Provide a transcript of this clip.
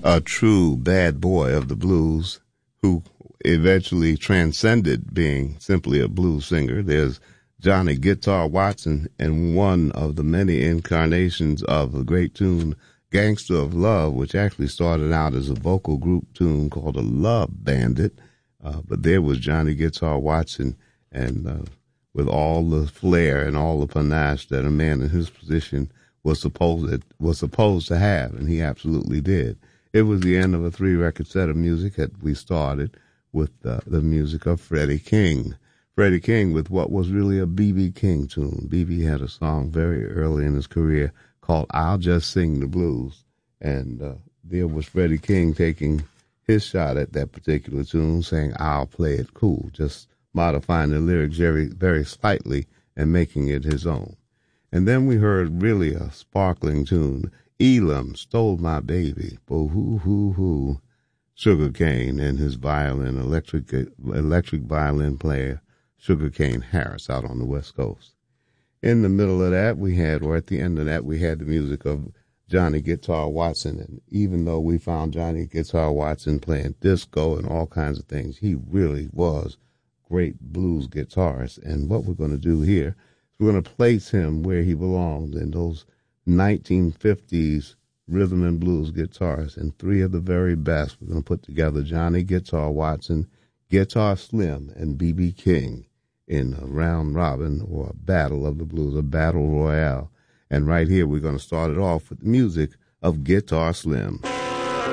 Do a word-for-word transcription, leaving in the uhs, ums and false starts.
a true bad boy of the blues who eventually transcended being simply a blues singer. There's Johnny Guitar Watson, and one of the many incarnations of the great tune Gangster of Love, which actually started out as a vocal group tune called a Love Bandit. Uh, but there was Johnny Guitar Watson, and uh, with all the flair and all the panache that a man in his position was supposed was supposed to have, and he absolutely did. It was the end of a three-record set of music that we started with uh, the music of Freddie King. Freddie King with what was really a B B King tune. B B had a song very early in his career called I'll Just Sing the Blues. And uh, there was Freddie King taking his shot at that particular tune, saying, I'll play it cool, just modifying the lyrics very, very slightly and making it his own. And then we heard really a sparkling tune, Elam Stole My Baby, boo-hoo-hoo-hoo, Sugar Kane and his violin, electric, electric violin player, Sugar Kane Harris, out on the West Coast. In the middle of that, we had, or at the end of that, we had the music of Johnny Guitar Watson. And even though we found Johnny Guitar Watson playing disco and all kinds of things, he really was a great blues guitarist. And what we're going to do here is we're going to place him where he belonged in those nineteen fifties rhythm and blues guitarists. And three of the very best, we're going to put together Johnny Guitar Watson, Guitar Slim, and B B King in a round robin or a battle of the blues, a battle royale. And right here, we're going to start it off with the music of Guitar Slim.